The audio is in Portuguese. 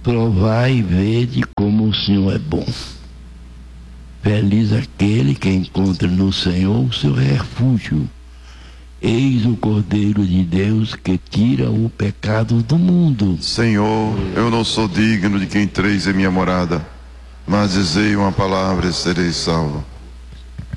Provai e vede como o Senhor é bom. Feliz aquele que encontra no Senhor o seu refúgio. Eis o Cordeiro de Deus que tira o pecado do mundo. Senhor, eu não sou digno de que entreis em minha morada, mas dizei uma palavra e serei salvo.